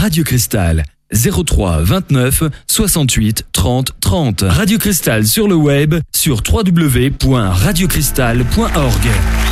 Radio Cristal, 03 29 68 30 30. Radio Cristal sur le web sur www.radiocristal.org.